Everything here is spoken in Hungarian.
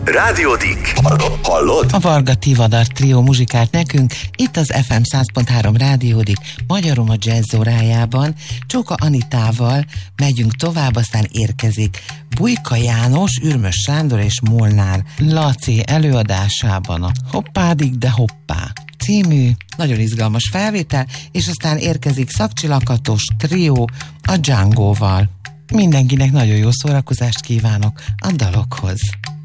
Rádiódik. Hallod? A Varga Tivadar trió muzsikált nekünk, itt az FM 100.3 Rádiódik, magyarul a jazz órájában. Csóka Anitával megyünk tovább, aztán érkezik Bujka János, Ürmös Sándor és Molnár Laci előadásában a Hoppádik de hoppá című nagyon izgalmas felvétel, és aztán érkezik Szakcsilakatos trió a Django-val. Mindenkinek nagyon jó szórakozást kívánok a dalokhoz.